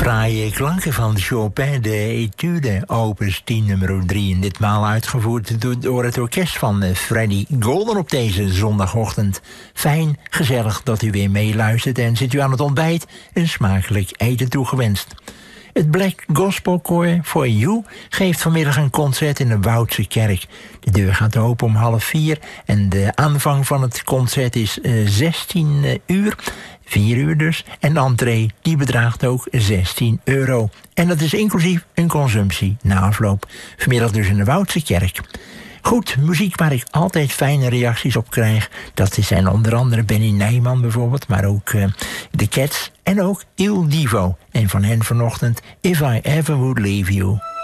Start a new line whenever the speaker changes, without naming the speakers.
Fraaie klanken van Chopin, de Etude, opus 10 nummer 3. En ditmaal uitgevoerd door het orkest van Freddy Golden op deze zondagochtend. Fijn, gezellig dat u weer meeluistert en zit u aan het ontbijt een smakelijk eten toegewenst. Het Black Gospel Choir for You geeft vanmiddag een concert in de Woudse Kerk. De deur gaat open om 3:30 en de aanvang van het concert is 16 uur. 4 uur dus. En de entree die bedraagt ook €16. En dat is inclusief een consumptie na afloop. Vanmiddag dus in de Woudse Kerk. Goed, muziek waar ik altijd fijne reacties op krijg. Dat zijn onder andere Benny Nijman bijvoorbeeld, maar ook The Cats en ook Il Divo. En van hen vanochtend If I Ever Would Leave You.